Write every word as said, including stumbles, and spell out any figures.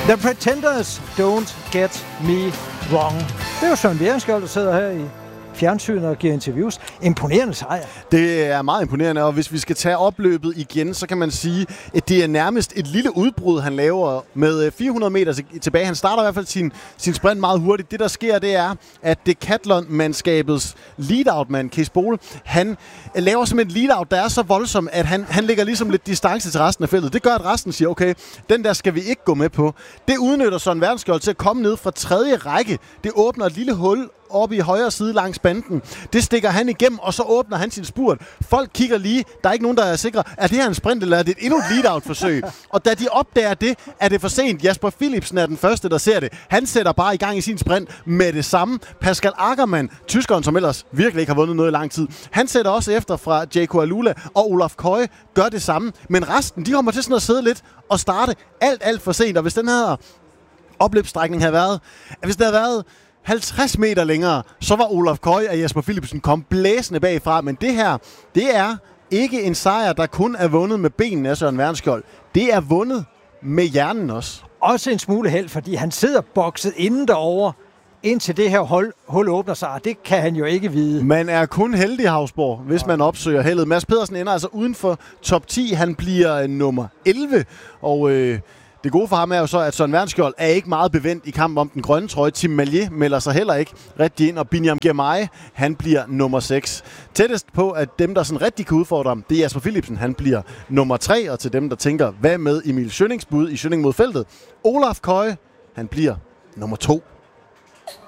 The Pretenders, Don't Get Me Wrong. Det er jo Søren Bjergenskjold, der sidder her i fjernsynet og giver interviews. Imponerende sejr. Det er meget imponerende, og hvis vi skal tage opløbet igen, så kan man sige, at det er nærmest et lille udbrud, han laver med fire hundrede meter tilbage. Han starter i hvert fald sin, sin sprint meget hurtigt. Det, der sker, det er, at Decathlon-mandskabets lead-out-mand, Cees Bol, han laver simpelthen et lead-out, der er så voldsom, at han, han lægger ligesom lidt distance til resten af feltet. Det gør, at resten siger, okay, den der skal vi ikke gå med på. Det udnytter Søren Bjergenskjold til at komme ned fra tredje række. Det åbner et lille hul oppe i højre side langs banden. Det stikker han igennem, og så åbner han sin spurt. Folk kigger lige. Der er ikke nogen, der er sikre. Er det her en sprint, eller er det et endnu et lead-out-forsøg? Og da de opdager det, er det for sent. Jasper Philipsen er den første, der ser det. Han sætter bare i gang i sin sprint med det samme. Pascal Ackermann, tyskeren, som ellers virkelig ikke har vundet noget i lang tid, han sætter også efter fra Jaco Alula, og Olaf Køje gør det samme. Men resten, de kommer til sådan at sidde lidt og starte alt, alt for sent. Og hvis den her opløbsstrækning havde været, hvis det havde været halvtreds meter længere, så var Olaf Køje og Jasper Philipsen kom blæsende bagfra. Men det her, det er ikke en sejr, der kun er vundet med benene af Søren Bjergenskjold. Det er vundet med hjernen også. Også en smule held, fordi han sidder bokset inden derovre, indtil det her hul, hul åbner sig. Det kan han jo ikke vide. Man er kun heldig, Hausborg, hvis man opsøger heldet. Mads Pedersen ender altså uden for top ti. Han bliver nummer elleve, og øh, det gode for ham er jo så, at Søren Bjergenskjold er ikke meget bevendt i kampen om den grønne trøje. Tim Mallier melder sig heller ikke rigtig ind, og Binyam Girmay, han bliver nummer seks. Tættest på, at dem, der sådan rigtig kan udfordre ham, det er Jasper Philipsen, han bliver nummer tre, og til dem, der tænker, hvad med Emil Schønnings bud i Schønning mod feltet? Olaf Køje, han bliver nummer to.